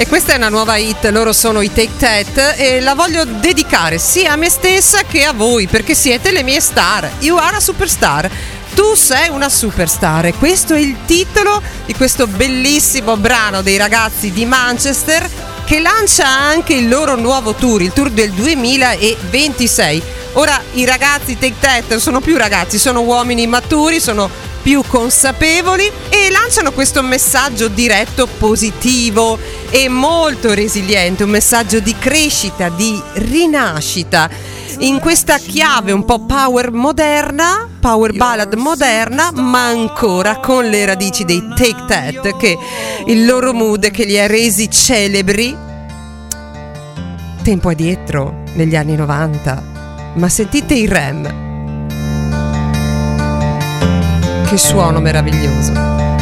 E questa è una nuova hit, loro sono i Take That e la voglio dedicare sia a me stessa che a voi, perché siete le mie star. You are a superstar. Tu sei una superstar e questo è il titolo di questo bellissimo brano dei ragazzi di Manchester, che lancia anche il loro nuovo tour, il tour del 2026. Ora i ragazzi Take That sono più ragazzi, sono uomini maturi, sono più consapevoli e lanciano questo messaggio diretto, positivo e molto resiliente, un messaggio di crescita, di rinascita in questa chiave un po' power moderna, power ballad moderna, ma ancora con le radici dei Take That, che il loro mood che li ha resi celebri tempo addietro, negli anni 90. Ma sentite il Rem, che suono meraviglioso.